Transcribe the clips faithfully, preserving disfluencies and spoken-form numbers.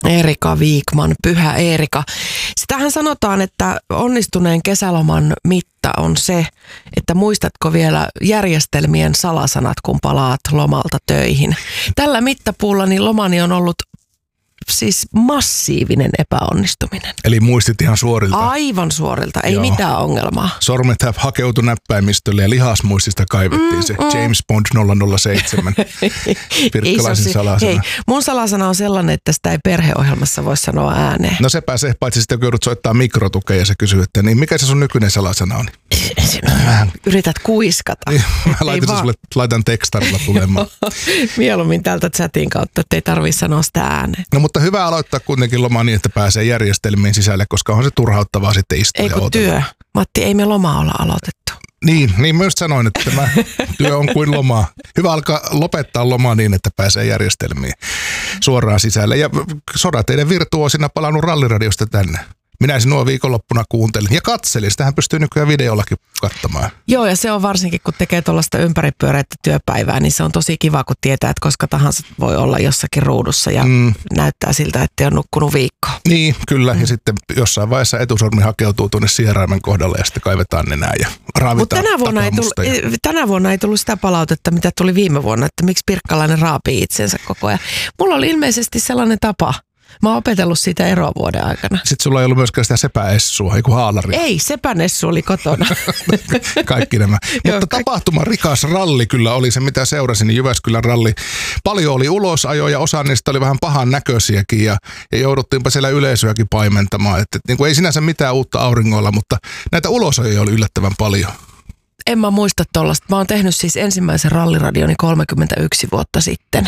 Erika Viikman, Pyhä Erika. Sitähän sanotaan, että onnistuneen kesäloman mitta on se, että muistatko vielä järjestelmien salasanat, kun palaat lomalta töihin. Tällä mittapuulla niin lomani on ollut siis massiivinen epäonnistuminen. Eli muistit ihan suorilta? Aivan suorilta, ei Joo. mitään ongelmaa. Sormet hakeutui näppäimistölle ja lihasmuistista kaivettiin mm, se mm. James Bond nolla nolla seitsemän. Pirkkalaisen salasana. Hei, mun salasana on sellainen, että sitä ei perheohjelmassa voi sanoa ääneen. No sepä se, paitsi sitten kun joudut soittaa mikrotukea ja se kysyy, että niin mikä se sun nykyinen salasana on? Yrität kuiskata. Niin, mä laitan, va- sulle, laitan tekstarilla tulemaan. Mieluummin täältä chatin kautta, että ei tarvitse sanoa sitä ääneen. No mutta hyvä aloittaa kuitenkin loma niin, että pääsee järjestelmiin sisälle, koska on se turhauttavaa sitten istua ei ja kun työ. Matti, ei me lomaa olla aloitettu. Niin, niin myös sanoin, että tämä työ on kuin lomaa. Hyvä alkaa lopettaa lomaa niin, että pääsee järjestelmiin suoraan sisälle. Ja sodateiden virtuoosina palannut Ralliradiosta tänne. Minä sinua viikonloppuna kuuntelin ja katselin. Sitähän pystyy nykyään videollakin katsomaan. Joo, ja se on varsinkin, kun tekee tuollaista ympäripyöreitä työpäivää, niin se on tosi kiva, kun tietää, että koska tahansa voi olla jossakin ruudussa ja mm. näyttää siltä, että ei ole nukkunut viikkoa. Niin, kyllä. Mm. Ja sitten jossain vaiheessa etusormi hakeutuu tuonne sieraimen kohdalle ja sitten kaivetaan nenää ja raavitaan. Mutta tänä vuonna, ei tullut, tänä vuonna ei tullut sitä palautetta, mitä tuli viime vuonna, että miksi pirkkalainen raapii itsensä koko ajan. Mulla oli ilmeisesti sellainen tapa. Mä oon opetellut siitä eroa vuoden aikana. Sitten sulla ei ollut myöskään sitä sepäessua, ei kun haalaria. Ei, sepänessu oli kotona. Kaikki nämä. Mutta tapahtuma rikas ralli kyllä oli se, mitä seurasin, niin Jyväskylän ralli. Paljon oli ulosajoja, osa niistä oli vähän pahan näköisiäkin ja, ja jouduttiinpa siellä yleisöäkin paimentamaan. Että, et, niin kuin ei sinänsä mitään uutta auringolla, mutta näitä ulosajoja oli yllättävän paljon. En mä muista tollaista. Mä oon tehnyt siis ensimmäisen ralliradioni kolmekymmentäyksi vuotta sitten.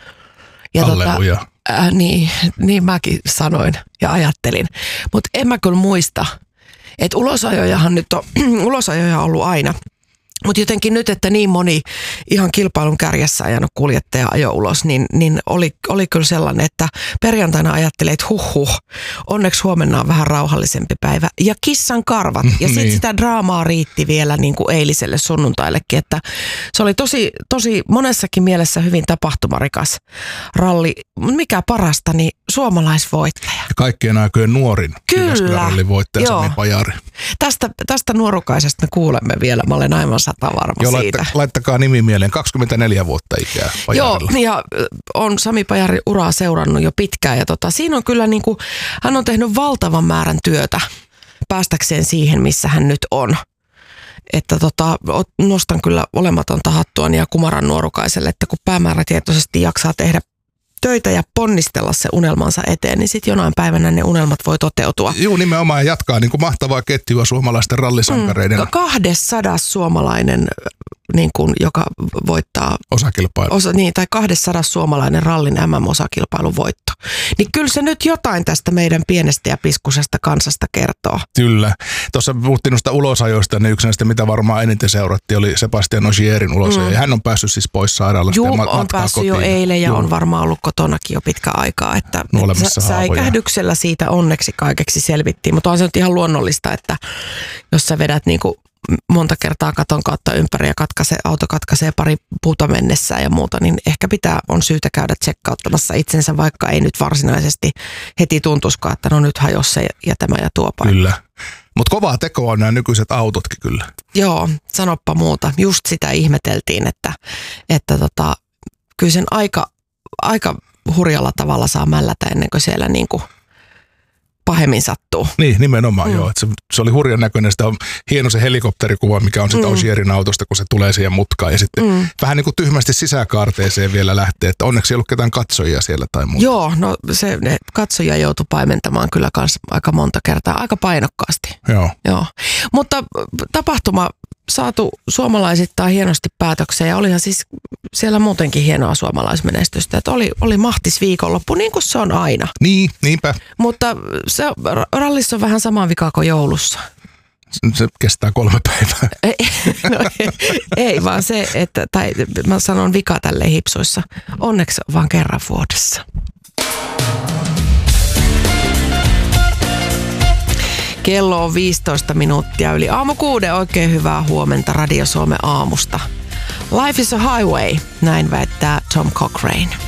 Ja Alleluja. Tota, Äh, niin, niin mäkin sanoin ja ajattelin. Mutta en mä kyllä muista, että ulosajojahan nyt on, ulosajoja on ollut aina. Mutta jotenkin nyt, että niin moni ihan kilpailun kärjessä ajanut kuljettaja ajo ulos, niin, niin oli, oli kyllä sellainen, että perjantaina ajattelin, että huh huh, onneksi huomenna on vähän rauhallisempi päivä. Ja kissan karvat. Ja sitten niin. sitä draamaa riitti vielä niin kuin eiliselle sunnuntaillekin, että se oli tosi, tosi monessakin mielessä hyvin tapahtumarikas ralli. Mikä parasta, niin suomalaisvoittaja. Ja kaikkien aikojen nuorin Kyllä. rallin voittaja Sami Pajari. Tästä, tästä nuorukaisesta me kuulemme vielä. Mä olen aivan sata varma Joo, siitä. Laitta, laittakaa nimi mieleen. kaksikymmentäneljä vuotta ikää Pajarilla. Joo, ja on Sami Pajari uraa seurannut jo pitkään. Ja tota, siinä on kyllä niin kuin, hän on tehnyt valtavan määrän työtä päästäkseen siihen, missä hän nyt on. Että tota, nostan kyllä olematonta hattuani ja kumaran nuorukaiselle, että kun päämäärätietoisesti jaksaa tehdä töitä ja ponnistella se unelmansa eteen, niin sitten jonain päivänä ne unelmat voi toteutua. Joo, nimenomaan jatkaa niin kuin mahtavaa ketjua suomalaisten rallisankareiden. Mm, kahdessadas suomalainen, niin kuin, joka voittaa osakilpailu. Osa, niin, tai kahdessadas suomalainen rallin M M-osakilpailun voitto. Niin kyllä se nyt jotain tästä meidän pienestä ja piskusesta kansasta kertoo. Kyllä. Tuossa puhuttiin noista ulosajoista, niin yksi näistä, mitä varmaan eniten seurattiin, oli Sebastian Ogierin ulosajo. Mm. Hän on päässyt siis pois sairaalasta Juu, ja mat- on päässyt kotiin. Jo eilen ja Juu. on varmaan ollut kotonakin jo pitkä aikaa. Että, että säikähdyksellä siitä onneksi kaikeksi selvittiin, mutta on se nyt ihan luonnollista, että jos sä vedät niin kuin monta kertaa katon kautta ympäri ja katkaisee, auto katkaisee pari puuta mennessään ja muuta, niin ehkä pitää, on syytä käydä tsekkauttamassa itsensä, vaikka ei nyt varsinaisesti heti tuntuskaan, että no nyt hajosi se ja tämä ja tuo paikka. Kyllä. Mutta kovaa tekoa on nämä nykyiset autotkin kyllä. Joo, sanoppa muuta. Just sitä ihmeteltiin, että, että tota, kyllä sen aika, aika hurjalla tavalla saa mällätä ennen kuin siellä niin kuin pahemmin sattuu. Niin, nimenomaan mm. joo. Se, se oli hurjan näköinen. Sitä on hieno se helikopterikuva, mikä on sitä mm. Ogierin autosta, kun se tulee siihen mutkaan. Ja sitten mm. vähän niin kuin tyhmästi sisäkaarteeseen vielä lähtee, että onneksi ei ollut ketään katsojia siellä tai muuta. Joo, no se ne katsojia joutui paimentamaan kyllä kans aika monta kertaa, aika painokkaasti. Joo. Joo. Mutta tapahtuma saatu suomalaisittain hienosti päätökseen ja olihan siis siellä muutenkin hienoa suomalaismenestystä, että oli, oli mahtis viikonloppu, niin kuin se on aina. Niin, niinpä. Mutta se rallissa on vähän sama vika kuin joulussa. Se kestää kolme päivää. Ei, no, ei, ei vaan se, että, tai mä sanon vika tälleen hipsuissa, onneksi vaan kerran vuodessa. Kello on viisitoista minuuttia yli aamu kuuden. Oikein hyvää huomenta Radio Suomen aamusta. Life is a highway, näin väittää Tom Cochrane.